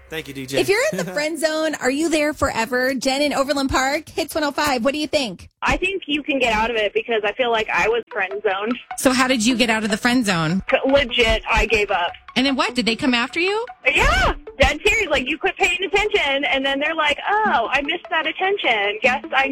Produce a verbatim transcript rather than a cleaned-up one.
Thank you, D J. If you're in the friend zone, are you there forever? Jen in Overland Park, Hits one oh five. What do you think? I think you can get out of it because I feel like I was friend zoned. So how did you get out of the friend zone? Legit, I gave up. And then what? Did they come after you? Yeah, dead serious. Like, you quit paying attention, and then they're like, oh, I missed that attention. Guess I